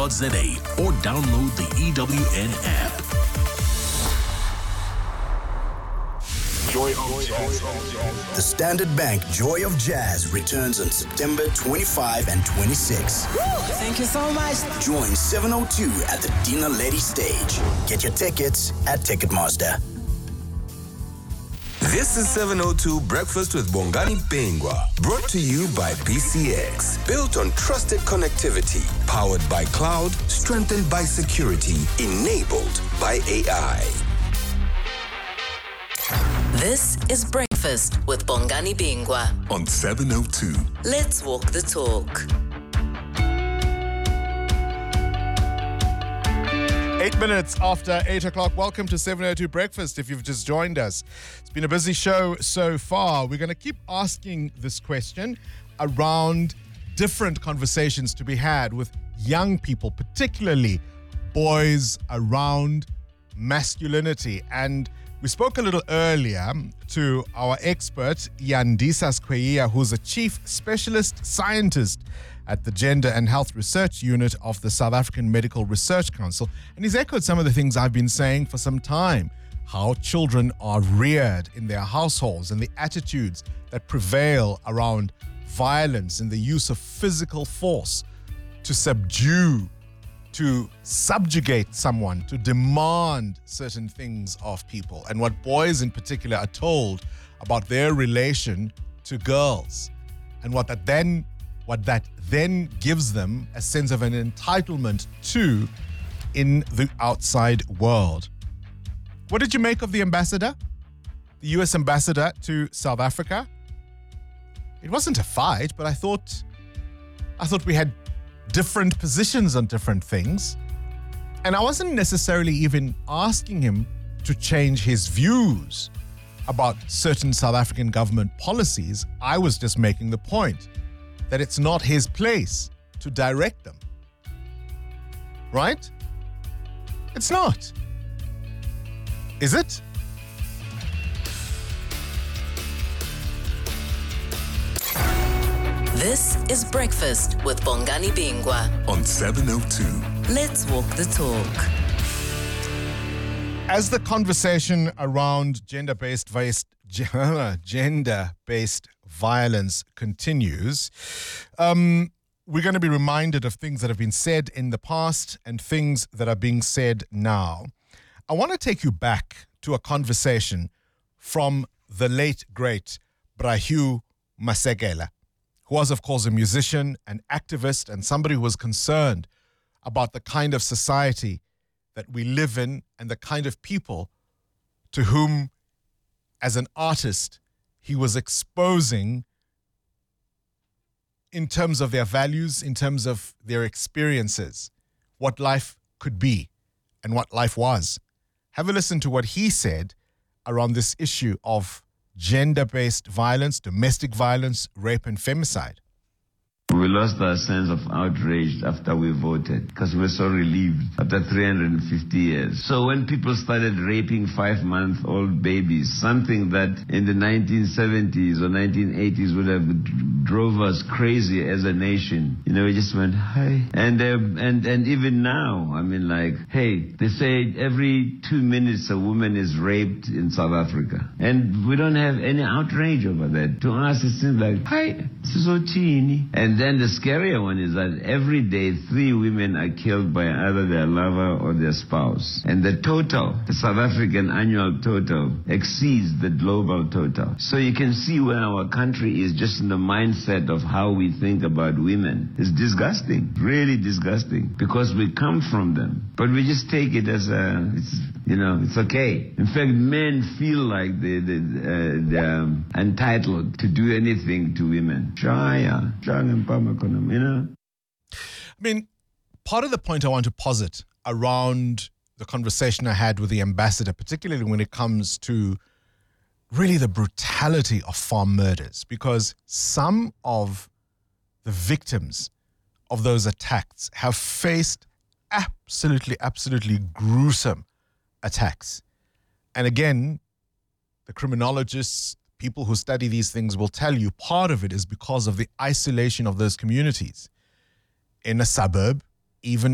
or download the EWN app. Joy of Jazz. The Standard Bank Joy of Jazz returns on September 25 and 26. Thank you so much. Join 702 at the Dina Lady stage. Get your tickets at Ticketmaster. This is 702 Breakfast with Bongani Bingwa, brought to you by PCX. Built on trusted connectivity, powered by cloud, strengthened by security, enabled by AI. This is Breakfast with Bongani Bingwa On 702. Let's walk the talk. 8 minutes after 8 o'clock. Welcome to 702 Breakfast if you've just joined us. It's been a busy show so far. We're going to keep asking this question around different conversations to be had with young people, particularly boys, around masculinity. And we spoke a little earlier to our expert, Yandisa Skweyiya, who's a chief specialist scientist at the Gender and Health Research Unit of the South African Medical Research Council. And he's echoed some of the things I've been saying for some time, how children are reared in their households and the attitudes that prevail around violence and the use of physical force to subdue, to subjugate someone, to demand certain things of people, and what boys in particular are told about their relation to girls, and what that then gives them a sense of an entitlement to in the outside world. What did you make of the ambassador, the US ambassador to South Africa? It wasn't a fight, but I thought we had different positions on different things. And I wasn't necessarily even asking him to change his views about certain South African government policies. I was just making the point that it's not his place to direct them. Right? It's not. Is it? This is Breakfast with Bongani Bingwa On 702. Let's walk the talk. As the conversation around gender-based violence continues, we're going to be reminded of things that have been said in the past and things that are being said now. I want to take you back to a conversation from the late, great Brahiu Masekela, who was, of course, a musician, an activist, and somebody who was concerned about the kind of society that we live in and the kind of people to whom, as an artist, he was exposing in terms of their values, in terms of their experiences, what life could be and what life was. Have a listen to what he said around this issue of gender-based violence, domestic violence, rape and femicide. We lost our sense of outrage after we voted because we were so relieved after 350 years. So when people started raping 5-month-old babies, something that in the 1970s or 1980s would have drove us crazy as a nation, we just went, hi. And even now, hey, they say every 2 minutes a woman is raped in South Africa. And we don't have any outrage over that. To us, it seems like, hi, this is so teeny. And then the scarier one is that every day 3 women are killed by either their lover or their spouse. And the South African annual total exceeds the global total. So you can see where our country is just in the mindset of how we think about women. It's disgusting, really disgusting, because we come from them. But we just take it as it's okay. In fact, men feel like they're entitled to do anything to women. Part of the point I want to posit around the conversation I had with the ambassador, particularly when it comes to really the brutality of farm murders, because some of the victims of those attacks have faced absolutely gruesome attacks. And again, the criminologists, people who study these things will tell you part of it is because of the isolation of those communities in a suburb, even